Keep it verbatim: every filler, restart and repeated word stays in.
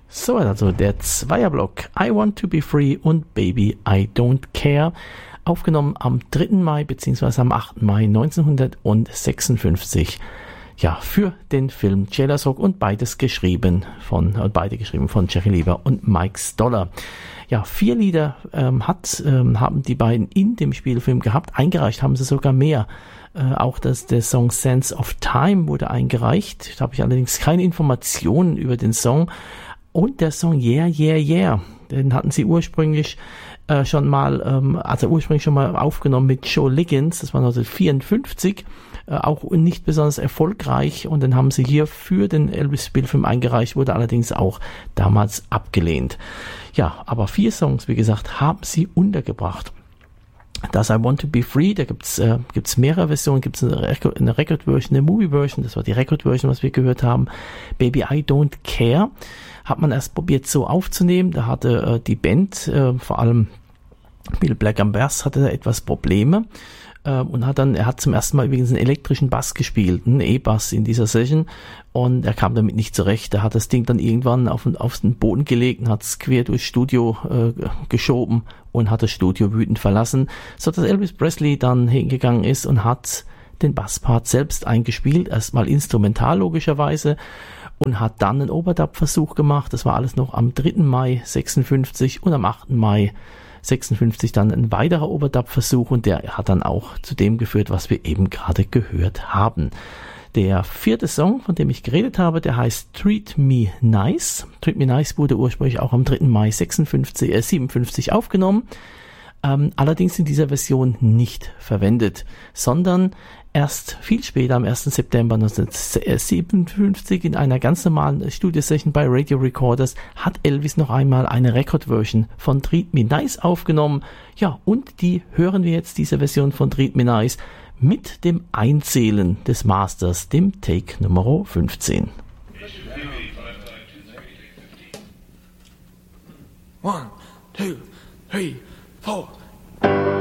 So, also der Zweierblock I Want to Be Free und Baby I Don't Care, aufgenommen am dritten Mai bzw. am achten Mai neunzehnhundertsechsundfünfzig. Ja, für den Film Jailers Rock und beides geschrieben von, äh, beide geschrieben von Jerry Leiber und Mike Stoller. Ja, vier Lieder ähm, hat, ähm, haben die beiden in dem Spielfilm gehabt. Eingereicht haben sie sogar mehr. Äh, auch das, der Song Sense of Time wurde eingereicht. Da habe ich allerdings keine Informationen über den Song. Und der Song Yeah, Yeah, Yeah, den hatten sie ursprünglich äh, schon mal, ähm, also ursprünglich schon mal aufgenommen mit Joe Liggins, das war neunzehnhundertvierundfünfzig, äh, auch nicht besonders erfolgreich, und den haben sie hier für den Elvis-Spielfilm eingereicht, wurde allerdings auch damals abgelehnt. Ja, aber vier Songs, wie gesagt, haben sie untergebracht. Das I Want to Be Free, da gibt's äh, gibt's mehrere Versionen, gibt's eine, Record, eine Record-Version, eine Movie-Version, das war die Record-Version, was wir gehört haben. Baby I Don't Care hat man erst probiert so aufzunehmen, da hatte äh, die Band, äh, vor allem Bill Black am Bass, hatte da etwas Probleme äh, und hat dann, er hat zum ersten Mal übrigens einen elektrischen Bass gespielt, einen E-Bass in dieser Session, und er kam damit nicht zurecht. Er hat das Ding dann irgendwann auf, auf den Boden gelegt und hat es quer durchs Studio äh, geschoben und hat das Studio wütend verlassen, so dass Elvis Presley dann hingegangen ist und hat den Basspart selbst eingespielt, erstmal instrumental logischerweise, und hat dann einen Overdub-Versuch gemacht. Das war alles noch am dritten Mai sechsundfünfzig, und am achten Mai sechsundfünfzig dann ein weiterer Overdub-Versuch, und der hat dann auch zu dem geführt, was wir eben gerade gehört haben. Der vierte Song, von dem ich geredet habe, der heißt Treat Me Nice. Treat Me Nice wurde ursprünglich auch am dritten Mai sechsundfünfzig, äh, siebenundfünfzig aufgenommen, ähm, allerdings in dieser Version nicht verwendet, sondern erst viel später, am ersten September neunzehnhundertsiebenundfünfzig, in einer ganz normalen Studiosession bei Radio Recorders, hat Elvis noch einmal eine Record-Version von Treat Me Nice aufgenommen. Ja, und die hören wir jetzt, diese Version von Treat Me Nice, mit dem Einzählen des Masters, dem Take Nummer fünfzehn. One, two, three, four.